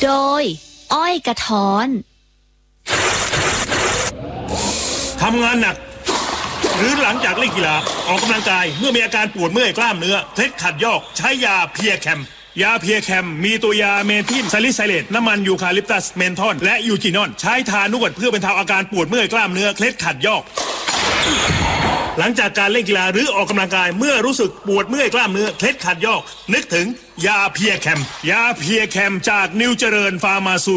โดยอ้อยกระท้อนทำงานหนักหรือหลังจากเล่นกีฬาออกกำลังกายเมื่อมีอาการปวดเมื่อยกล้ามเนื้อเคล็ดขัดยอกใช้ยาเพียแคมยาเพียแคมมีตัวยาเมทิลซาลิไซเลตน้ำมันยูคาลิปตัสเมนทอนและยูจินอนใช้ทานวดเพื่อบรรเทาอาการปวดเมื่อยกล้ามเนื้อเคล็ดขัดยอกหลังจากการเล่นกีฬาหรือออกกำลังกายเมื่อรู้สึกปวดเมื่อยกล้ามเนื้อเคล็ดขัดยอกนึกถึงยาเพียแคมยาเพียแคมจากนิวเจริญฟาร์มาซู